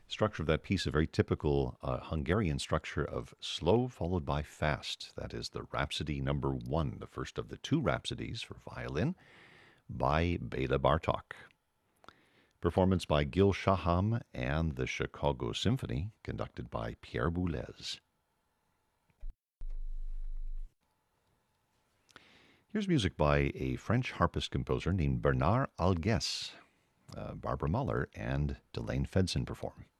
Structure of that piece, a very typical Hungarian structure of slow followed by fast. That is the Rhapsody number 1, the first of the two Rhapsodies for violin by Bela Bartok. Performance by Gil Shaham and the Chicago Symphony, conducted by Pierre Boulez. Here's music by a French harpist composer named Bernard Algues. Barbara Muller and Delane Fedson perform.